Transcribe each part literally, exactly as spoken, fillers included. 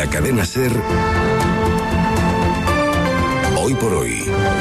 cadena SER, Hoy por Hoy,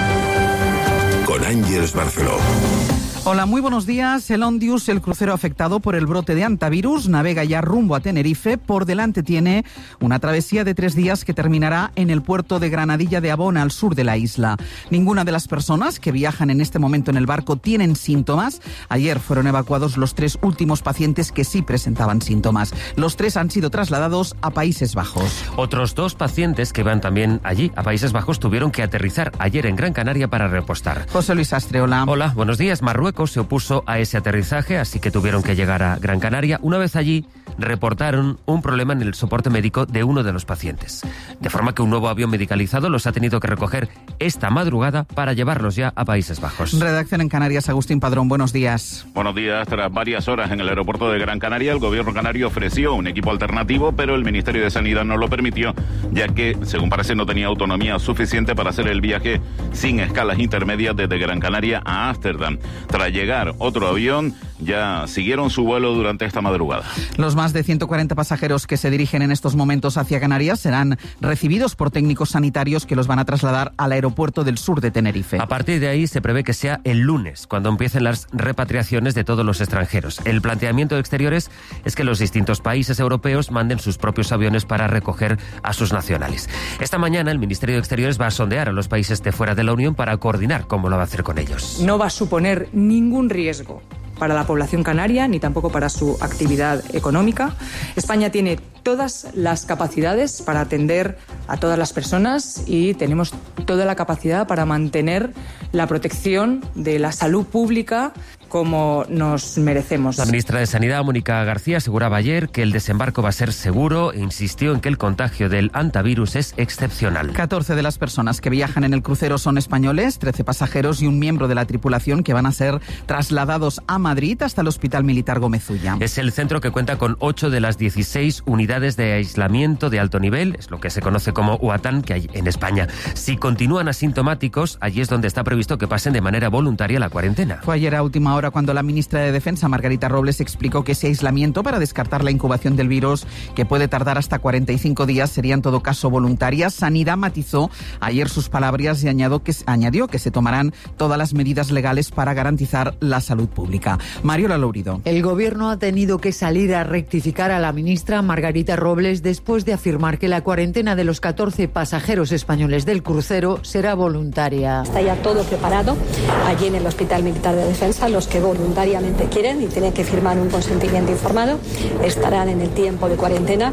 con Ángeles Barceló. Hola, muy buenos días. El Ondius, el crucero afectado por el brote de hantavirus, navega ya rumbo a Tenerife. Por delante tiene una travesía de tres días que terminará en el puerto de Granadilla de Abona, al sur de la isla. Ninguna de las personas que viajan en este momento en el barco tienen síntomas. Ayer fueron evacuados los tres últimos pacientes que sí presentaban síntomas. Los tres han sido trasladados a Países Bajos. Otros dos pacientes que van también allí, a Países Bajos, tuvieron que aterrizar ayer en Gran Canaria para repostar. José Luis Astre, hola. Hola, buenos días. Marruecos se opuso a ese aterrizaje, así que tuvieron que llegar a Gran Canaria. Una vez allí, reportaron un problema en el soporte médico de uno de los pacientes. De forma que un nuevo avión medicalizado los ha tenido que recoger esta madrugada para llevarlos ya a Países Bajos. Redacción en Canarias, Agustín Padrón, buenos días. Buenos días. Tras varias horas en el aeropuerto de Gran Canaria, el gobierno canario ofreció un equipo alternativo, pero el Ministerio de Sanidad no lo permitió, ya que, según parece, no tenía autonomía suficiente para hacer el viaje sin escalas intermedias desde Gran Canaria a Ámsterdam. Tras llegar otro avión, ya siguieron su vuelo durante esta madrugada. Los más de ciento cuarenta pasajeros que se dirigen en estos momentos hacia Canarias serán recibidos por técnicos sanitarios que los van a trasladar al aeropuerto del sur de Tenerife. A partir de ahí se prevé que sea el lunes, cuando empiecen las repatriaciones de todos los extranjeros. El planteamiento de Exteriores es que los distintos países europeos manden sus propios aviones para recoger a sus nacionales. Esta mañana el Ministerio de Exteriores va a sondear a los países de fuera de la Unión para coordinar cómo lo va a hacer con ellos. No va a suponer ningún riesgo para la población canaria, ni tampoco para su actividad económica. España tiene todas las capacidades para atender a todas las personas y tenemos toda la capacidad para mantener la protección de la salud pública como nos merecemos. La ministra de Sanidad, Mónica García, aseguraba ayer que el desembarco va a ser seguro e insistió en que el contagio del hantavirus es excepcional. catorce de las personas que viajan en el crucero son españoles, trece pasajeros y un miembro de la tripulación que van a ser trasladados a Madrid hasta el Hospital Militar Gómez Ulla. Es el centro que cuenta con ocho de las dieciséis unidades de aislamiento de alto nivel, es lo que se conoce como U A T A N, que hay en España. Si continúan asintomáticos, allí es donde está previsto que pasen de manera voluntaria la cuarentena. Fue ayer a última hora cuando la ministra de Defensa, Margarita Robles, explicó que ese aislamiento para descartar la incubación del virus, que puede tardar hasta cuarenta y cinco días, sería en todo caso voluntaria. Sanidad matizó ayer sus palabras y añadió que, añadió que se tomarán todas las medidas legales para garantizar la salud pública. Mariola Lourido. El gobierno ha tenido que salir a rectificar a la ministra Margarita Robles después de afirmar que la cuarentena de los catorce pasajeros españoles del crucero será voluntaria. Está ya todo preparado allí en el Hospital Militar de Defensa. Los que voluntariamente quieren y tienen que firmar un consentimiento informado estarán en el tiempo de cuarentena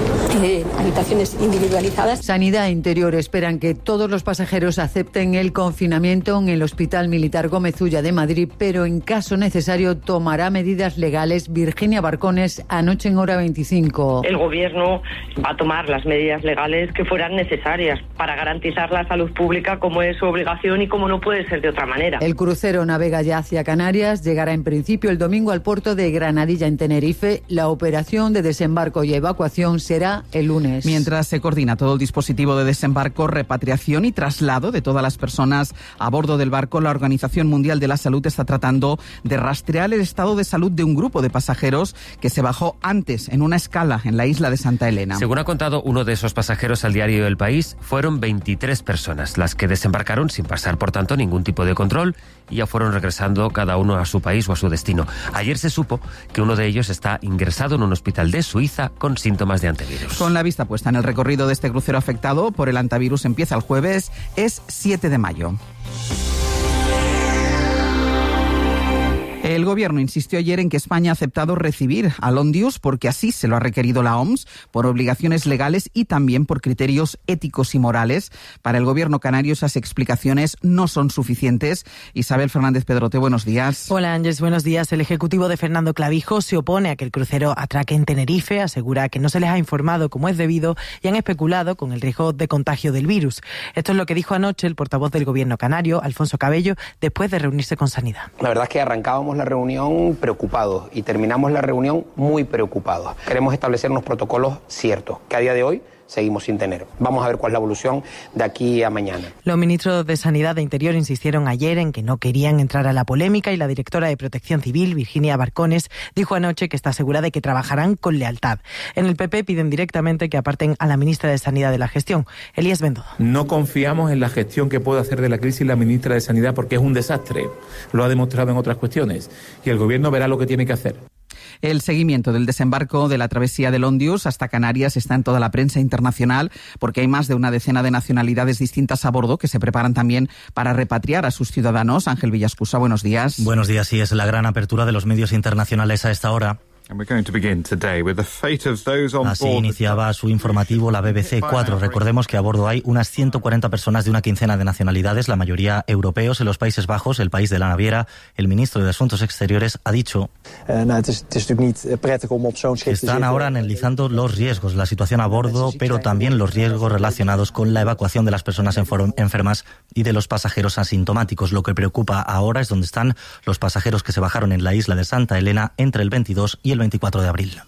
en habitaciones individualizadas. Sanidad e Interior esperan que todos los pasajeros acepten el confinamiento en el Hospital Militar Gómez Ulla de Madrid, pero en caso necesario tomará medidas legales. Virginia Barcones, anoche en Hora veinticinco. El gobierno va a tomar las medidas legales que fueran necesarias para garantizar la salud pública, como es su obligación y como no puede ser de otra manera. El crucero navega ya hacia Canarias, llegará en principio el domingo al puerto de Granadilla en Tenerife. La operación de desembarco y evacuación será el lunes. Mientras se coordina todo el dispositivo de desembarco, repatriación y traslado de todas las personas a bordo del barco, la Organización Mundial de la Salud está tratando de rastrear el estado de salud de un grupo de pasajeros que se bajó antes en una escala en la isla de Santa Elena. Según ha contado uno de esos pasajeros al diario El País, fueron veintitrés personas las que desembarcaron sin pasar, por tanto, ningún tipo de control y ya fueron regresando cada uno a su país o a su destino. Ayer se supo que uno de ellos está ingresado en un hospital de Suiza con síntomas de antivirus. Con la vista puesta en el recorrido de este crucero afectado por el antivirus, empieza el jueves, es siete de mayo. El gobierno insistió ayer en que España ha aceptado recibir al Ondius porque así se lo ha requerido la O M S, por obligaciones legales y también por criterios éticos y morales. Para el gobierno canario esas explicaciones no son suficientes. Isabel Fernández Pedrote, buenos días. Hola Ángeles, buenos días. El ejecutivo de Fernando Clavijo se opone a que el crucero atraque en Tenerife, asegura que no se les ha informado como es debido y han especulado con el riesgo de contagio del virus. Esto es lo que dijo anoche el portavoz del gobierno canario, Alfonso Cabello, después de reunirse con Sanidad. La verdad es que arrancábamos la reunión preocupados y terminamos la reunión muy preocupados. Queremos establecer unos protocolos ciertos, que a día de hoy seguimos sin tener. Vamos a ver cuál es la evolución de aquí a mañana. Los ministros de Sanidad e Interior insistieron ayer en que no querían entrar a la polémica y la directora de Protección Civil, Virginia Barcones, dijo anoche que está segura de que trabajarán con lealtad. En el P P piden directamente que aparten a la ministra de Sanidad de la gestión, Elías Bendodo. No confiamos en la gestión que puede hacer de la crisis la ministra de Sanidad porque es un desastre. Lo ha demostrado en otras cuestiones. Y el Gobierno verá lo que tiene que hacer. El seguimiento del desembarco de la travesía del Ondius hasta Canarias está en toda la prensa internacional porque hay más de una decena de nacionalidades distintas a bordo que se preparan también para repatriar a sus ciudadanos. Ángel Villascusa, buenos días. Buenos días, sí, es la gran apertura de los medios internacionales a esta hora. Así iniciaba su informativo la B B C cuatro. Recordemos que a bordo hay unas ciento cuarenta personas de una quincena de nacionalidades, la mayoría europeos. En los Países Bajos, el país de la naviera, el ministro de Asuntos Exteriores ha dicho que están ahora analizando los riesgos, la situación a bordo, pero también los riesgos relacionados con la evacuación de las personas enfermas y de los pasajeros asintomáticos. Lo que preocupa ahora es dónde están los pasajeros que se bajaron en la isla de Santa Elena entre el veintidós y el veinticuatro de abril.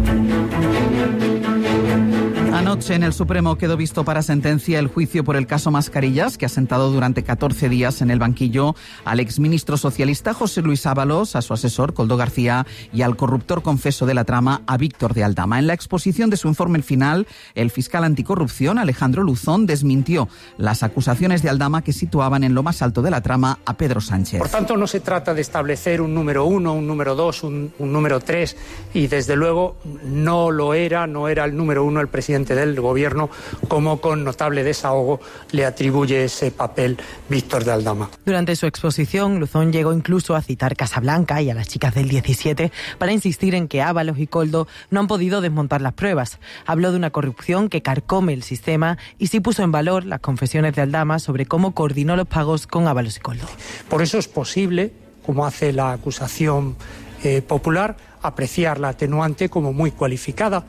Anoche en el Supremo quedó visto para sentencia el juicio por el caso Mascarillas, que ha sentado durante catorce días en el banquillo al exministro socialista José Luis Ábalos, a su asesor Koldo García y al corruptor confeso de la trama, a Víctor de Aldama. En la exposición de su informe final, el fiscal anticorrupción, Alejandro Luzón, desmintió las acusaciones de Aldama que situaban en lo más alto de la trama a Pedro Sánchez. Por tanto, no se trata de establecer un número uno, un número dos, un, un número tres, y desde luego no lo era, no era el número uno el presidente del Gobierno, como con notable desahogo le atribuye ese papel Víctor de Aldama. Durante su exposición, Luzón llegó incluso a citar Casablanca y a las chicas del diecisiete para insistir en que Ábalos y Koldo no han podido desmontar las pruebas. Habló de una corrupción que carcome el sistema y sí puso en valor las confesiones de Aldama sobre cómo coordinó los pagos con Ábalos y Koldo. Por eso es posible, como hace la acusación eh, popular, apreciar la atenuante como muy cualificada.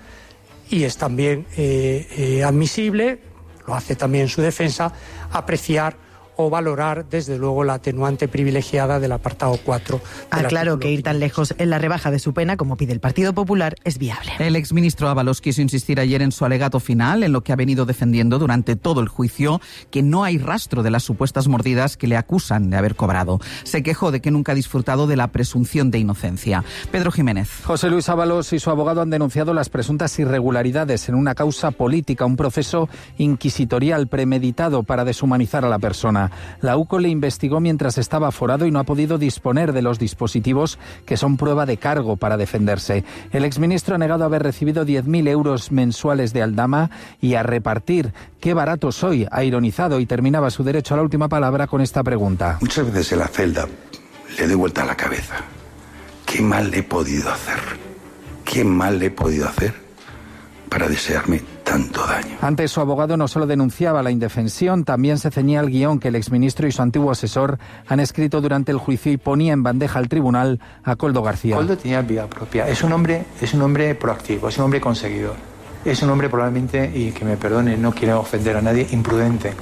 Y es también eh, eh, admisible, lo hace también su defensa, apreciar o valorar, desde luego, la atenuante privilegiada del apartado cuatro. Aclaró que ir tan lejos en la rebaja de su pena, como pide el Partido Popular, es viable. El exministro Ábalos quiso insistir ayer en su alegato final, en lo que ha venido defendiendo durante todo el juicio, que no hay rastro de las supuestas mordidas que le acusan de haber cobrado. Se quejó de que nunca ha disfrutado de la presunción de inocencia. Pedro Jiménez. José Luis Ábalos y su abogado han denunciado las presuntas irregularidades en una causa política, un proceso inquisitorial premeditado para deshumanizar a la persona. La U C O le investigó mientras estaba aforado y no ha podido disponer de los dispositivos que son prueba de cargo para defenderse. El exministro ha negado haber recibido diez mil euros mensuales de Aldama y a repartir. ¡Qué barato soy!, ha ironizado y terminaba su derecho a la última palabra con esta pregunta. Muchas veces en la celda le doy vuelta a la cabeza. ¿Qué mal le he podido hacer? ¿Qué mal le he podido hacer para desearme tanto daño? Antes, su abogado no solo denunciaba la indefensión, también se ceñía al guión que el exministro y su antiguo asesor han escrito durante el juicio y ponía en bandeja al tribunal a Koldo García. Koldo tenía vida propia. Es un hombre, es un hombre proactivo, es un hombre conseguidor. Es un hombre probablemente, y que me perdone, no quiero ofender a nadie, imprudente.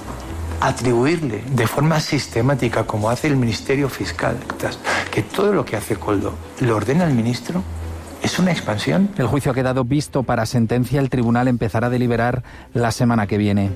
Atribuirle de forma sistemática, como hace el Ministerio Fiscal, que todo lo que hace Koldo lo ordena el ministro, ¿es una expansión? El juicio ha quedado visto para sentencia. El tribunal empezará a deliberar la semana que viene.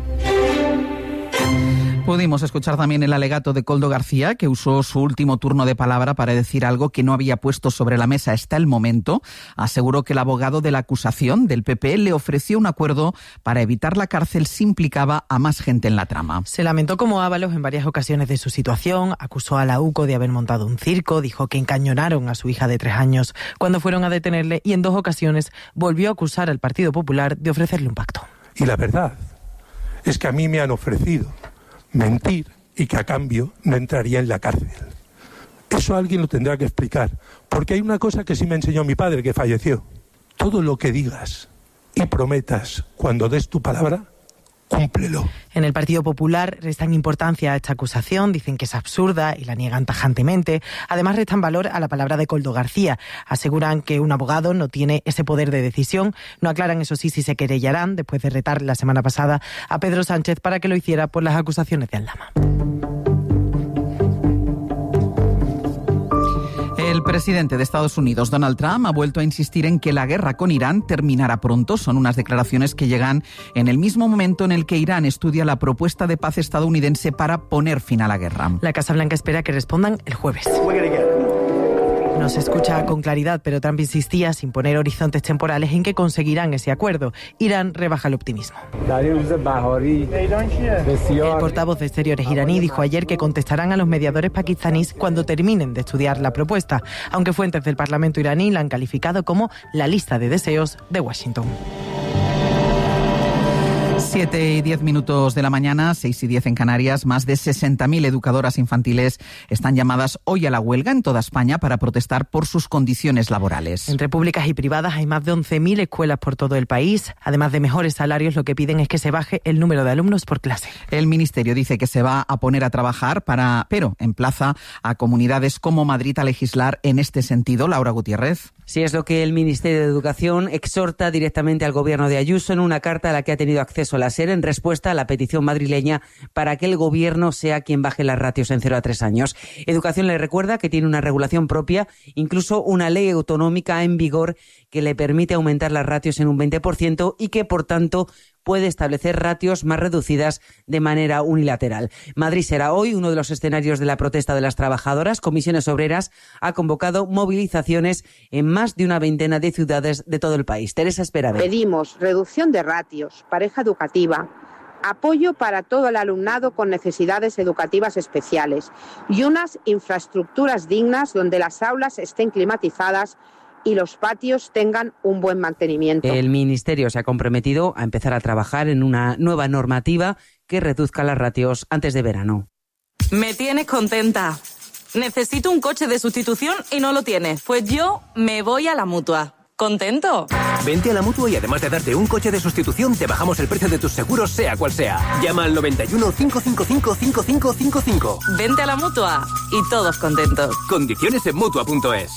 Pudimos escuchar también el alegato de Koldo García, que usó su último turno de palabra para decir algo que no había puesto sobre la mesa hasta el momento. Aseguró que el abogado de la acusación del P P le ofreció un acuerdo para evitar la cárcel si implicaba a más gente en la trama. Se lamentó como Ábalos en varias ocasiones de su situación, acusó a la U C O de haber montado un circo, dijo que encañonaron a su hija de tres años cuando fueron a detenerle y en dos ocasiones volvió a acusar al Partido Popular de ofrecerle un pacto. Y la verdad es que a mí me han ofrecido mentir y que a cambio no entraría en la cárcel. Eso alguien lo tendrá que explicar, porque hay una cosa que sí me enseñó mi padre, que falleció. Todo lo que digas y prometas cuando des tu palabra, cúmplelo. En el Partido Popular restan importancia a esta acusación, dicen que es absurda y la niegan tajantemente. Además, restan valor a la palabra de Koldo García. Aseguran que un abogado no tiene ese poder de decisión. No aclaran, eso sí, si se querellarán después de retar la semana pasada a Pedro Sánchez para que lo hiciera por las acusaciones de Aldama. El presidente de Estados Unidos, Donald Trump, ha vuelto a insistir en que la guerra con Irán terminará pronto. Son unas declaraciones que llegan en el mismo momento en el que Irán estudia la propuesta de paz estadounidense para poner fin a la guerra. La Casa Blanca espera que respondan el jueves. No se escucha con claridad, pero Trump insistía, sin poner horizontes temporales, en que conseguirán ese acuerdo. Irán rebaja el optimismo. El portavoz de Exteriores iraní dijo ayer que contestarán a los mediadores pakistaníes cuando terminen de estudiar la propuesta, aunque fuentes del Parlamento iraní la han calificado como la lista de deseos de Washington. Siete y diez minutos de la mañana, seis y diez en Canarias. Más de sesenta mil educadoras infantiles están llamadas hoy a la huelga en toda España para protestar por sus condiciones laborales. Entre públicas y privadas hay más de once mil escuelas por todo el país. Además de mejores salarios, lo que piden es que se baje el número de alumnos por clase. El Ministerio dice que se va a poner a trabajar, para, pero emplaza a comunidades como Madrid a legislar en este sentido. Laura Gutiérrez. Sí, es lo que el Ministerio de Educación exhorta directamente al Gobierno de Ayuso en una carta a la que ha tenido acceso la SER en respuesta a la petición madrileña para que el Gobierno sea quien baje las ratios en cero a tres años. Educación le recuerda que tiene una regulación propia, incluso una ley autonómica en vigor que le permite aumentar las ratios en un veinte por ciento y que, por tanto, puede establecer ratios más reducidas de manera unilateral. Madrid será hoy uno de los escenarios de la protesta de las trabajadoras. Comisiones Obreras ha convocado movilizaciones en más de una veintena de ciudades de todo el país. Teresa Esperaver. Pedimos reducción de ratios, pareja educativa, apoyo para todo el alumnado con necesidades educativas especiales y unas infraestructuras dignas donde las aulas estén climatizadas y los patios tengan un buen mantenimiento. El Ministerio se ha comprometido a empezar a trabajar en una nueva normativa que reduzca las ratios antes de verano. Me tienes contenta. Necesito un coche de sustitución y no lo tienes. Pues yo me voy a la Mutua. ¿Contento? Vente a la Mutua y además de darte un coche de sustitución, te bajamos el precio de tus seguros, sea cual sea. Llama al noventa y uno, cinco cinco cinco, cinco cinco cinco cinco. Vente a la Mutua y todos contentos. Condiciones en Mutua punto es.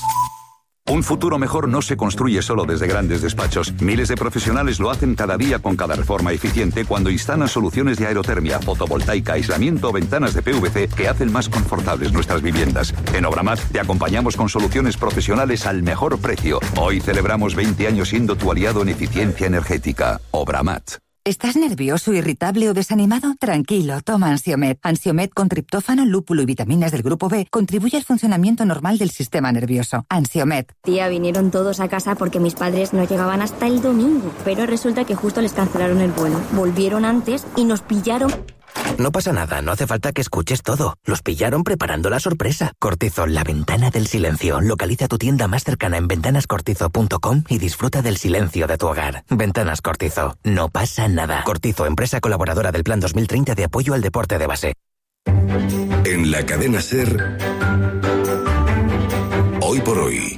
Un futuro mejor no se construye solo desde grandes despachos. Miles de profesionales lo hacen cada día con cada reforma eficiente cuando instalan soluciones de aerotermia, fotovoltaica, aislamiento o ventanas de P V C que hacen más confortables nuestras viviendas. En Obramat te acompañamos con soluciones profesionales al mejor precio. Hoy celebramos veinte años siendo tu aliado en eficiencia energética. Obramat. ¿Estás nervioso, irritable o desanimado? Tranquilo, toma Ansiomed. Ansiomed con triptófano, lúpulo y vitaminas del grupo B contribuye al funcionamiento normal del sistema nervioso. Ansiomed. Tía, vinieron todos a casa porque mis padres no llegaban hasta el domingo, pero resulta que justo les cancelaron el vuelo. Volvieron antes y nos pillaron... No pasa nada, no hace falta que escuches todo. Los pillaron preparando la sorpresa. Cortizol, la ventana del silencio. Localiza tu tienda más cercana en ventanas cortizo punto com y disfruta del silencio de tu hogar. Ventanas Cortizo. No pasa nada. Cortizo, empresa colaboradora del Plan dos mil treinta de apoyo al deporte de base. En la cadena SER, Hoy por Hoy,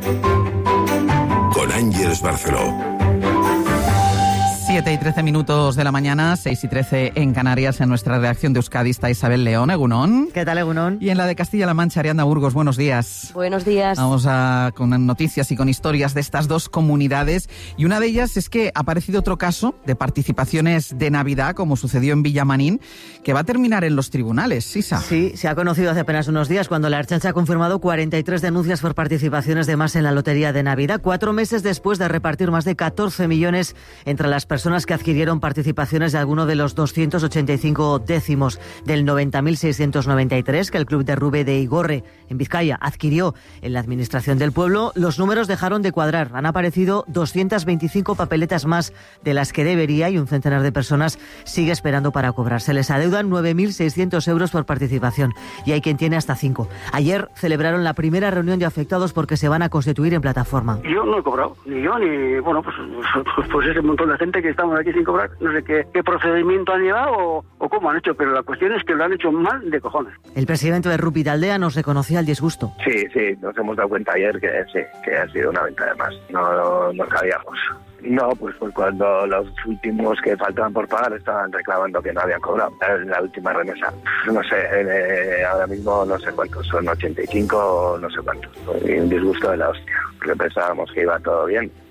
con Ángeles Barceló. siete y trece minutos de la mañana, seis y trece en Canarias. En nuestra redacción de Euskadi está Isabel León, Egunon. ¿Qué tal, Egunon? Y en la de Castilla-La Mancha, Ariadna Burgos, buenos días. Buenos días. Vamos a, con noticias y con historias de estas dos comunidades. Y una de ellas es que ha aparecido otro caso de participaciones de Navidad, como sucedió en Villamanín, que va a terminar en los tribunales, Sisa. Sí, se ha conocido hace apenas unos días, cuando la Ertzaintza ha confirmado cuarenta y tres denuncias por participaciones de más en la lotería de Navidad, cuatro meses después de repartir más de catorce millones entre las personas personas que adquirieron participaciones de alguno de los doscientos ochenta y cinco décimos del noventa mil seiscientos noventa y tres que el Club de Rube de Igorre, en Vizcaya, adquirió en la administración del pueblo. Los números dejaron de cuadrar. Han aparecido doscientas veinticinco papeletas más de las que debería y un centenar de personas sigue esperando para cobrar. Se les adeudan nueve mil seiscientos euros por participación y hay quien tiene hasta cinco. Ayer celebraron la primera reunión de afectados porque se van a constituir en plataforma. Yo no he cobrado, ni yo ni, bueno, pues, pues, pues ese montón de gente que estamos aquí sin cobrar, no sé qué, qué procedimiento han llevado o, o cómo han hecho, pero la cuestión es que lo han hecho mal de cojones. El presidente de Rupi Taldea nos reconocía el disgusto. Sí, sí, nos hemos dado cuenta ayer que sí, que ha sido una venta de más. No, no, no sabíamos. No, pues, pues cuando los últimos que faltaban por pagar estaban reclamando que no habían cobrado en la última remesa. No sé, eh, ahora mismo no sé cuántos, son ochenta y cinco o no sé cuántos. Y un disgusto de la hostia, porque pensábamos que iba todo bien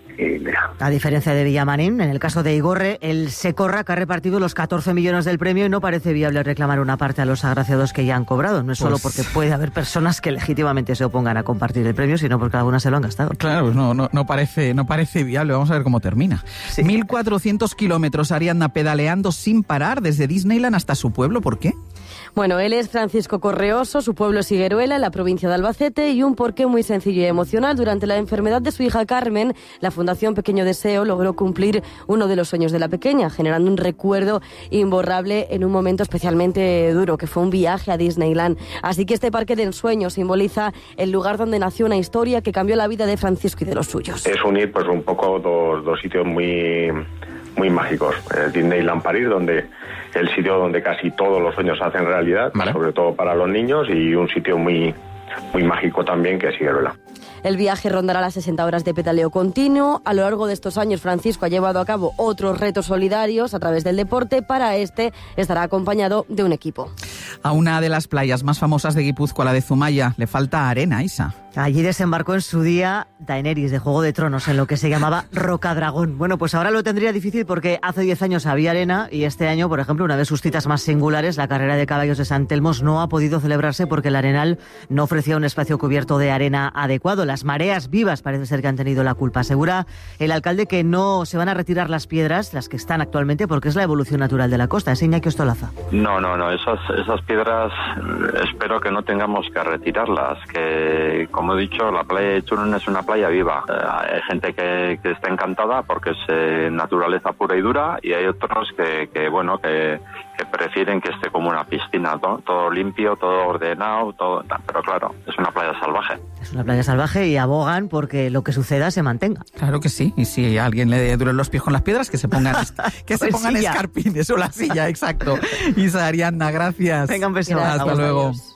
y mira. A diferencia de Villamarín, en el caso de Igorre, el Secorra que ha repartido los catorce millones del premio y no parece viable reclamar una parte a los agraciados que ya han cobrado. No es solo Pues... porque puede haber personas que legítimamente se opongan a compartir el premio, sino porque algunas se lo han gastado. Claro, pues no, no, no, parece, no parece viable. Vamos a ver cómo termina. Sí. mil cuatrocientos kilómetros Ariadna pedaleando sin parar desde Disneyland hasta su pueblo. ¿Por qué? Bueno, él es Francisco Correoso, su pueblo es Higueruela, en la provincia de Albacete, y un porqué muy sencillo y emocional. Durante la enfermedad de su hija Carmen, la Fundación Pequeño Deseo logró cumplir uno de los sueños de la pequeña, generando un recuerdo imborrable en un momento especialmente duro, que fue un viaje a Disneyland. Así que este parque de ensueño simboliza el lugar donde nació una historia que cambió la vida de Francisco y de los suyos. Es unir pues un poco dos, dos sitios muy... muy mágicos. El Disneyland París, donde el sitio donde casi todos los sueños se hacen realidad, ¿vale? Sobre todo para los niños, y un sitio muy, muy mágico también, que es Higueruela. El viaje rondará las sesenta horas de pedaleo continuo. A lo largo de estos años, Francisco ha llevado a cabo otros retos solidarios a través del deporte. Para este, estará acompañado de un equipo. A una de las playas más famosas de Guipúzcoa, la de Zumaya, le falta arena, Isa. Allí desembarcó en su día Daenerys de Juego de Tronos, en lo que se llamaba Rocadragón. Bueno, pues ahora lo tendría difícil porque hace diez años había arena y este año, por ejemplo, una de sus citas más singulares, la carrera de caballos de San Telmos, no ha podido celebrarse porque el Arenal no ofrecía un espacio cubierto de arena adecuado. Las mareas vivas parece ser que han tenido la culpa. Asegura el alcalde que no se van a retirar las piedras, las que están actualmente, porque es la evolución natural de la costa. Es Iñaki Ostolaza. No, no, no. Esas, esas piedras espero que no tengamos que retirarlas, que... Como he dicho, la playa de Churun es una playa viva. Eh, hay gente que, que está encantada porque es eh, naturaleza pura y dura, y hay otros que, que bueno, que, que prefieren que esté como una piscina, ¿no? Todo limpio, todo ordenado, todo. Pero claro, es una playa salvaje. Es una playa salvaje y abogan porque lo que suceda se mantenga. Claro que sí. Y si a alguien le duelen los pies con las piedras, que se pongan, que se pongan escarpines o la silla, exacto. Isa, Ariadna, gracias. Venga, un beso. Hasta Hasta luego. Adiós.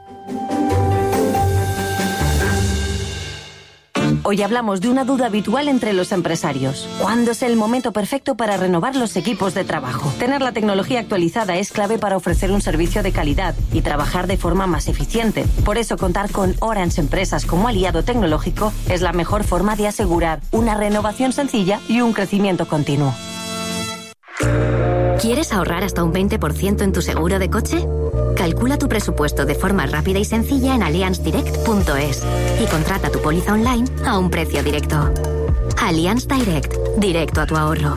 Hoy hablamos de una duda habitual entre los empresarios. ¿Cuándo es el momento perfecto para renovar los equipos de trabajo? Tener la tecnología actualizada es clave para ofrecer un servicio de calidad y trabajar de forma más eficiente. Por eso, contar con Orange Empresas como aliado tecnológico es la mejor forma de asegurar una renovación sencilla y un crecimiento continuo. ¿Quieres ahorrar hasta un veinte por ciento en tu seguro de coche? Calcula tu presupuesto de forma rápida y sencilla en allianz direct punto es y contrata tu póliza online a un precio directo. Allianz Direct, directo a tu ahorro.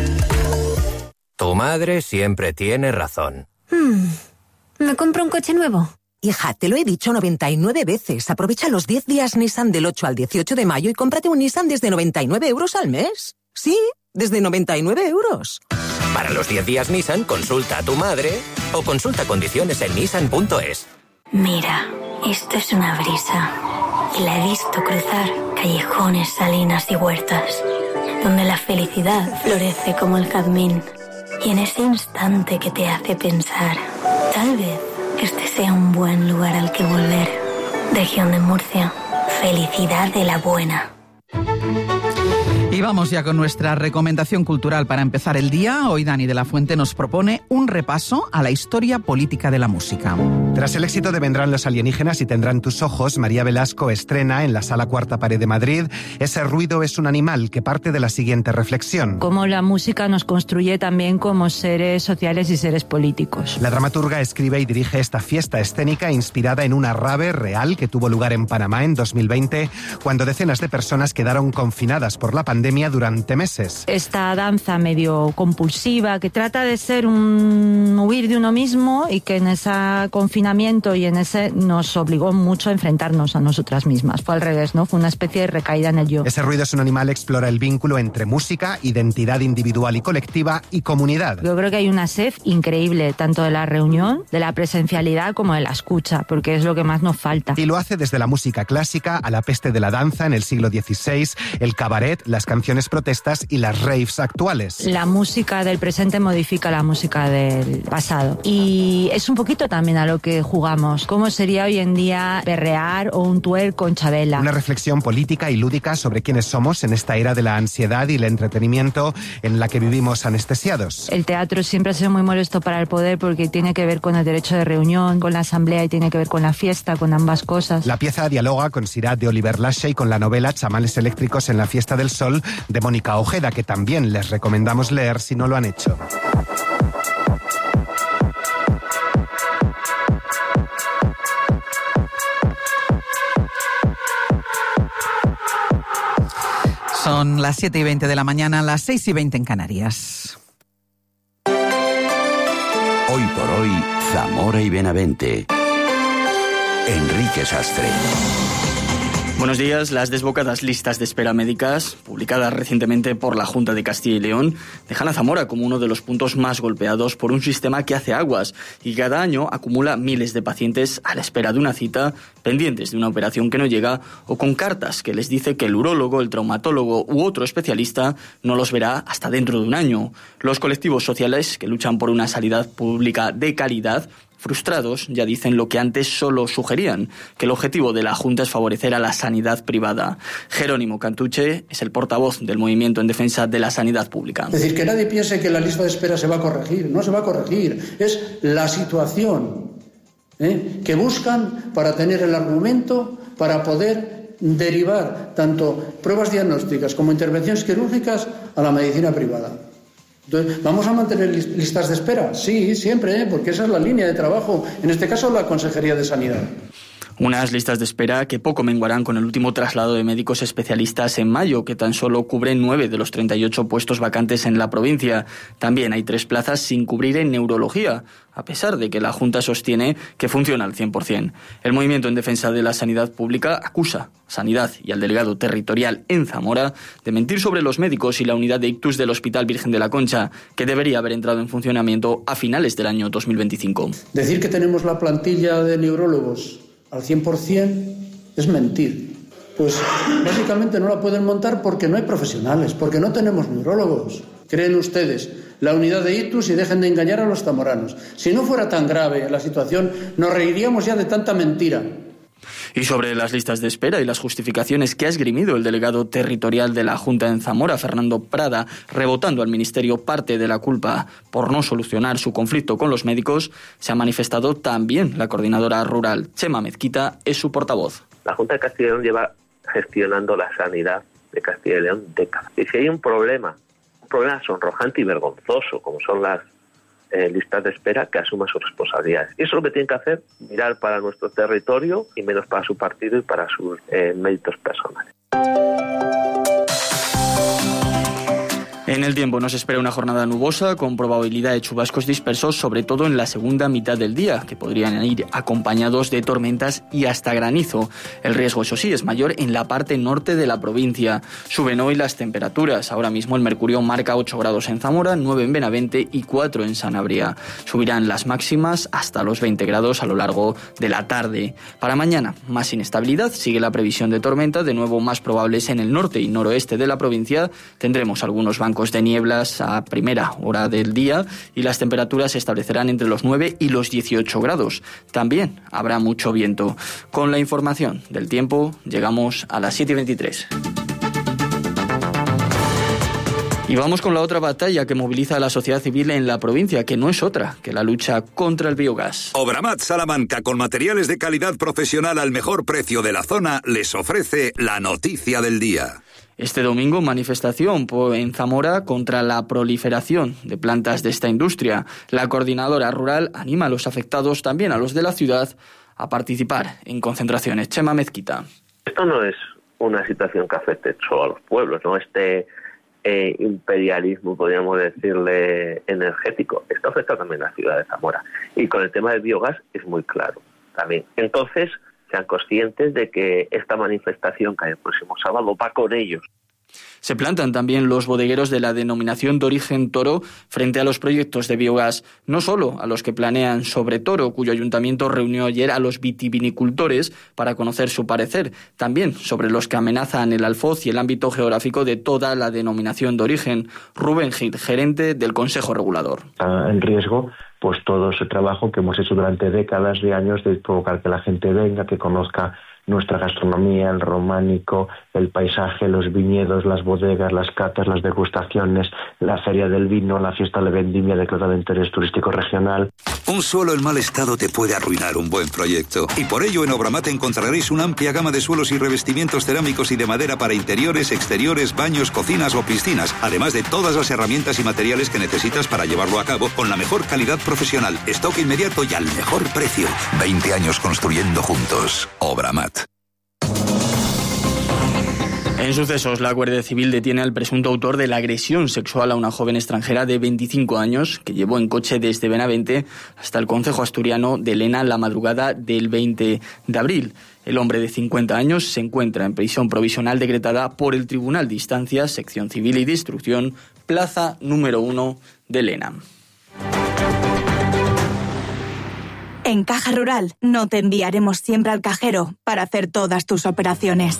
Tu madre siempre tiene razón. Hmm. ¿Me compro un coche nuevo? Hija, te lo he dicho noventa y nueve veces. Aprovecha los diez días Nissan del ocho al dieciocho de mayo y cómprate un Nissan desde noventa y nueve euros al mes. Sí, desde noventa y nueve euros. Para los diez días Nissan, consulta a tu madre o consulta condiciones en nissan punto es. Mira, esto es una brisa. Y la he visto cruzar callejones, salinas y huertas, donde la felicidad florece como el jazmín. Y en ese instante que te hace pensar, tal vez este sea un buen lugar al que volver. Región de Murcia, felicidad de la buena. Y vamos ya con nuestra recomendación cultural para empezar el día. Hoy Dani de la Fuente nos propone un repaso a la historia política de la música. Tras el éxito de Vendrán los alienígenas y Tendrán tus ojos, María Velasco estrena en la Sala Cuarta Pared de Madrid Ese ruido es un animal, que parte de la siguiente reflexión. Cómo la música nos construye también como seres sociales y seres políticos. La dramaturga escribe y dirige esta fiesta escénica inspirada en una rave real que tuvo lugar en Panamá en dos mil veinte, cuando decenas de personas quedaron confinadas por la pandemia durante meses. Esta danza medio compulsiva que trata de ser un huir de uno mismo y que en ese confinamiento y en ese nos obligó mucho a enfrentarnos a nosotras mismas. Fue al revés, ¿no? Fue una especie de recaída en el yo. Ese ruido es un animal explora el vínculo entre música, identidad individual y colectiva y comunidad. Yo creo que hay una sed increíble, tanto de la reunión, de la presencialidad como de la escucha, porque es lo que más nos falta. Y lo hace desde la música clásica a la peste de la danza en el siglo dieciséis, el cabaret, las canciones protestas y las raves actuales. La música del presente modifica la música del pasado. Y es un poquito también a lo que jugamos. ¿Cómo sería hoy en día perrear o un twerk con Chabela? Una reflexión política y lúdica sobre quiénes somos en esta era de la ansiedad y el entretenimiento en la que vivimos anestesiados. El teatro siempre ha sido muy molesto para el poder porque tiene que ver con el derecho de reunión, con la asamblea y tiene que ver con la fiesta, con ambas cosas. La pieza dialoga con Sirat de Oliver Lache y con la novela Chamales eléctricos en la Fiesta del Sol de Mónica Ojeda, que también les recomendamos leer si no lo han hecho. Son las siete y veinte de la mañana, las seis y veinte en Canarias. Hoy por hoy, Zamora y Benavente. Enrique Sastre. Buenos días. Las desbocadas listas de espera médicas, publicadas recientemente por la Junta de Castilla y León, dejan a Zamora como uno de los puntos más golpeados por un sistema que hace aguas y cada año acumula miles de pacientes a la espera de una cita, pendientes de una operación que no llega o con cartas que les dice que el urólogo, el traumatólogo u otro especialista no los verá hasta dentro de un año. Los colectivos sociales que luchan por una sanidad pública de calidad, frustrados, ya dicen lo que antes solo sugerían, que el objetivo de la Junta es favorecer a la sanidad privada. Jerónimo Cantuche es el portavoz del movimiento en defensa de la sanidad pública. Es decir, que nadie piense que la lista de espera se va a corregir. No se va a corregir. Es la situación ¿eh? que buscan para tener el argumento para poder derivar tanto pruebas diagnósticas como intervenciones quirúrgicas a la medicina privada. Entonces, ¿vamos a mantener listas de espera? Sí, siempre, ¿eh? porque esa es la línea de trabajo, en este caso la Consejería de Sanidad. Unas listas de espera que poco menguarán con el último traslado de médicos especialistas en mayo, que tan solo cubren nueve de los treinta y ocho puestos vacantes en la provincia. También hay tres plazas sin cubrir en neurología, a pesar de que la Junta sostiene que funciona al cien por ciento. El movimiento en defensa de la sanidad pública acusa a Sanidad y al delegado territorial en Zamora de mentir sobre los médicos y la unidad de ictus del Hospital Virgen de la Concha, que debería haber entrado en funcionamiento a finales del año dos mil veinticinco. Decir que tenemos la plantilla de neurólogos al cien por ciento es mentir. Pues básicamente no la pueden montar porque no hay profesionales, porque no tenemos neurólogos. Creen ustedes la unidad de ictus y dejen de engañar a los zamoranos. Si no fuera tan grave la situación, nos reiríamos ya de tanta mentira. Y sobre las listas de espera y las justificaciones que ha esgrimido el delegado territorial de la Junta en Zamora, Fernando Prada, rebotando al Ministerio parte de la culpa por no solucionar su conflicto con los médicos, se ha manifestado también la coordinadora rural. Chema Mezquita es su portavoz. La Junta de Castilla y León lleva gestionando la sanidad de Castilla y León décadas. Y si hay un problema, un problema sonrojante y vergonzoso, como son las Eh, listas de espera, que asuma sus responsabilidades. Y eso es lo que tienen que hacer, mirar para nuestro territorio y menos para su partido y para sus eh, méritos personales. En el tiempo nos espera una jornada nubosa con probabilidad de chubascos dispersos, sobre todo en la segunda mitad del día, que podrían ir acompañados de tormentas y hasta granizo. El riesgo, eso sí, es mayor en la parte norte de la provincia. Suben hoy las temperaturas. Ahora mismo el mercurio marca ocho grados en Zamora, nueve en Benavente y cuatro en Sanabria. Subirán las máximas hasta los veinte grados a lo largo de la tarde. Para mañana, más inestabilidad. Sigue la previsión de tormenta, de nuevo más probables en el norte y noroeste de la provincia. Tendremos algunos bancos de nieblas a primera hora del día y las temperaturas se establecerán entre los nueve y los dieciocho grados. También habrá mucho viento. Con la información del tiempo llegamos a las siete y veintitrés. Y vamos con la otra batalla que moviliza a la sociedad civil en la provincia, que no es otra que la lucha contra el biogás. Obramat Salamanca, con materiales de calidad profesional al mejor precio de la zona, les ofrece la noticia del día. Este domingo, manifestación en Zamora contra la proliferación de plantas de esta industria. La coordinadora rural anima a los afectados, también a los de la ciudad, a participar en concentraciones. Chema Mezquita. Esto no es una situación que afecte solo a los pueblos, ¿no? Este eh, imperialismo, podríamos decirle, energético, esto afecta también a la ciudad de Zamora. Y con el tema del biogás es muy claro también. Entonces, sean conscientes de que esta manifestación que hay el próximo sábado va con ellos. Se plantan también los bodegueros de la denominación de origen Toro frente a los proyectos de biogás, no solo a los que planean sobre Toro, cuyo ayuntamiento reunió ayer a los vitivinicultores para conocer su parecer, también sobre los que amenazan el alfoz y el ámbito geográfico de toda la denominación de origen. Rubén Gil, gerente del Consejo Regulador. Está en riesgo pues todo ese trabajo que hemos hecho durante décadas de años de provocar que la gente venga, que conozca nuestra gastronomía, el románico, el paisaje, los viñedos, las bodegas, las catas, las degustaciones, la feria del vino, la fiesta de vendimia declarada de interés turístico regional. Un suelo en mal estado te puede arruinar un buen proyecto. Y por ello en Obramat encontraréis una amplia gama de suelos y revestimientos cerámicos y de madera para interiores, exteriores, baños, cocinas o piscinas. Además de todas las herramientas y materiales que necesitas para llevarlo a cabo con la mejor calidad profesional, stock inmediato y al mejor precio. veinte años construyendo juntos. Obramat. En sucesos, la Guardia Civil detiene al presunto autor de la agresión sexual a una joven extranjera de veinticinco años que llevó en coche desde Benavente hasta el concejo asturiano de Lena la madrugada del veinte de abril. El hombre de cincuenta años se encuentra en prisión provisional decretada por el Tribunal de Instancias, Sección Civil y de Instrucción, plaza número uno de Lena. En Caja Rural no te enviaremos siempre al cajero para hacer todas tus operaciones.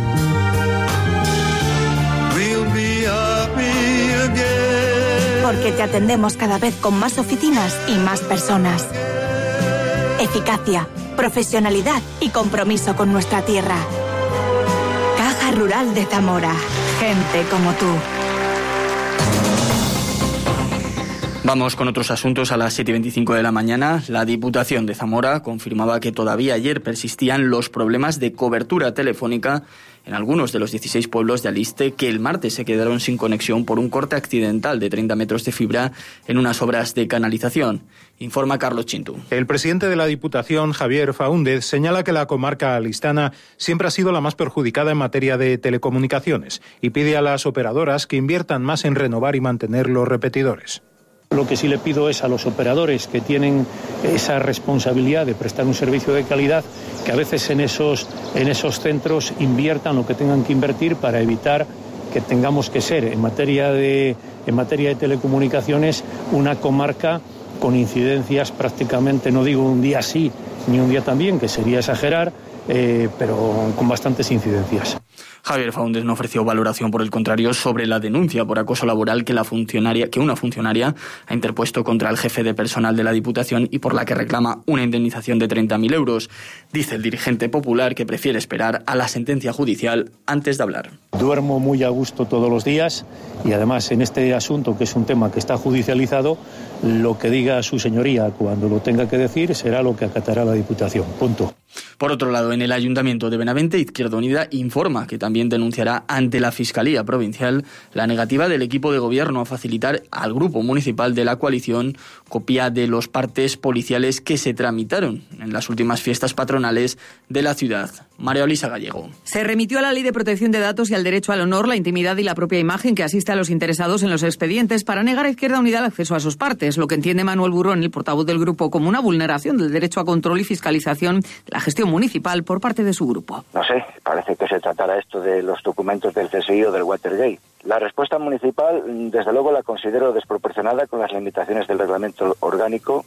Porque te atendemos cada vez con más oficinas y más personas. Eficacia, profesionalidad y compromiso con nuestra tierra. Caja Rural de Zamora. Gente como tú. Vamos con otros asuntos. A las siete y veinticinco de la mañana, la Diputación de Zamora confirmaba que todavía ayer persistían los problemas de cobertura telefónica en algunos de los dieciséis pueblos de Aliste, que el martes se quedaron sin conexión por un corte accidental de treinta metros de fibra en unas obras de canalización. Informa Carlos Chintu. El presidente de la Diputación, Javier Faúndez, señala que la comarca alistana siempre ha sido la más perjudicada en materia de telecomunicaciones y pide a las operadoras que inviertan más en renovar y mantener los repetidores. Lo que sí le pido es a los operadores que tienen esa responsabilidad de prestar un servicio de calidad, que a veces en esos, en esos centros inviertan lo que tengan que invertir para evitar que tengamos que ser, en materia de, en materia de telecomunicaciones, una comarca con incidencias prácticamente, no digo un día sí ni un día también, que sería exagerar, eh, pero con bastantes incidencias. Javier Faúndez no ofreció valoración, por el contrario, sobre la denuncia por acoso laboral que la funcionaria, que una funcionaria ha interpuesto contra el jefe de personal de la Diputación y por la que reclama una indemnización de treinta mil euros. Dice el dirigente popular que prefiere esperar a la sentencia judicial antes de hablar. Duermo muy a gusto todos los días y además en este asunto, que es un tema que está judicializado, lo que diga su señoría cuando lo tenga que decir será lo que acatará la Diputación. Punto. Por otro lado, en el Ayuntamiento de Benavente, Izquierda Unida informa que también denunciará ante la Fiscalía Provincial la negativa del equipo de gobierno a facilitar al Grupo Municipal de la Coalición copia de los partes policiales que se tramitaron en las últimas fiestas patronales de la ciudad. María Elisa Gallego. Se remitió a la Ley de Protección de Datos y al derecho al honor, la intimidad y la propia imagen que asiste a los interesados en los expedientes para negar a Izquierda Unida el acceso a sus partes, lo que entiende Manuel Burrón, el portavoz del grupo, como una vulneración del derecho a control y fiscalización de la gestión municipal por parte de su grupo. No sé, parece que se tratará esto de los documentos del C S I o del Watergate. La respuesta municipal, desde luego, la considero desproporcionada con las limitaciones del reglamento orgánico,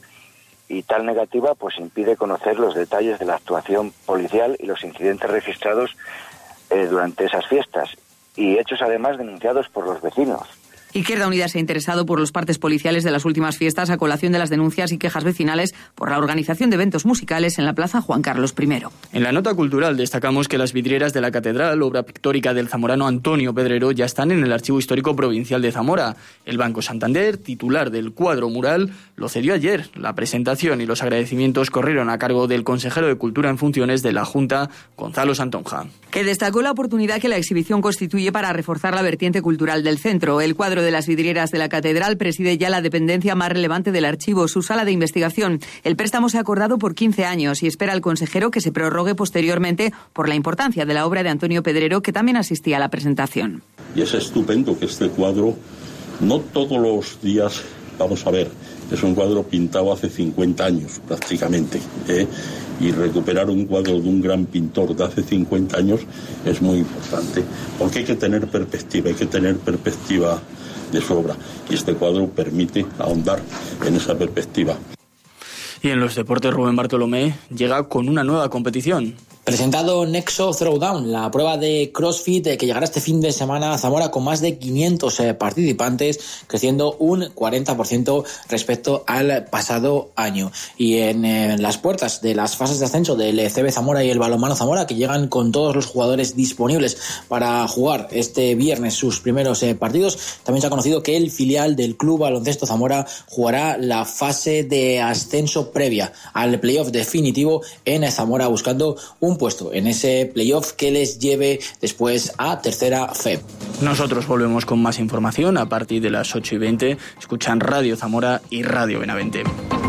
y tal negativa pues impide conocer los detalles de la actuación policial y los incidentes registrados eh, durante esas fiestas, y hechos además denunciados por los vecinos. Izquierda Unida se ha interesado por los partes policiales de las últimas fiestas a colación de las denuncias y quejas vecinales por la organización de eventos musicales en la Plaza Juan Carlos primero. En la nota cultural destacamos que las vidrieras de la Catedral, obra pictórica del zamorano Antonio Pedrero, ya están en el Archivo Histórico Provincial de Zamora. El Banco Santander, titular del cuadro mural, lo cedió ayer. La presentación y los agradecimientos corrieron a cargo del consejero de Cultura en funciones de la Junta, Gonzalo Santonja, que destacó la oportunidad que la exhibición constituye para reforzar la vertiente cultural del centro. El cuadro de las vidrieras de la Catedral preside ya la dependencia más relevante del archivo, su sala de investigación. El préstamo se ha acordado por quince años y espera al consejero que se prorrogue posteriormente por la importancia de la obra de Antonio Pedrero, que también asistía a la presentación. Y es estupendo que este cuadro, no todos los días, vamos a ver, es un cuadro pintado hace cincuenta años prácticamente, ¿eh? Y recuperar un cuadro de un gran pintor de hace cincuenta años es muy importante, porque hay que tener perspectiva, hay que tener perspectiva de su obra, y este cuadro permite ahondar en esa perspectiva. Y en los deportes, Rubén Bartolomé llega con una nueva competición. Presentado Nexo Throwdown, la prueba de CrossFit que llegará este fin de semana a Zamora con más de quinientos participantes, creciendo un cuarenta por ciento respecto al pasado año. Y en eh, las puertas de las fases de ascenso del C B Zamora y el Balonmano Zamora, que llegan con todos los jugadores disponibles para jugar este viernes sus primeros eh, partidos, también se ha conocido que el filial del Club Baloncesto Zamora jugará la fase de ascenso previa al playoff definitivo en Zamora, buscando un puesto en ese playoff que les lleve después a tercera F E B. Nosotros volvemos con más información a partir de las ocho y veinte. Escuchan Radio Zamora y Radio Benavente.